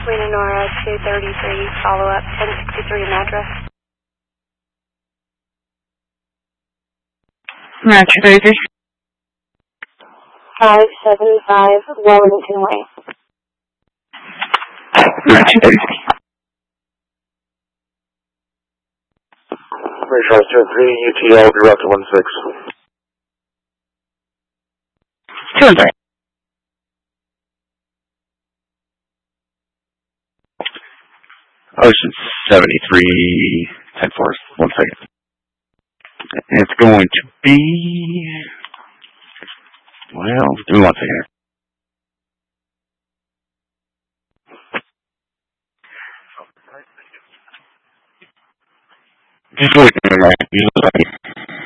Queen Honora 233, follow-up 1063 in address. Roger, baby. 575 Wellington Way. Roger, baby. Charles 2-3, UTL, direct to 16. 2-3. Ocean 73, 10-4, 1 second. It's going to be, well, give me 1 second here. Just wait a minute, right?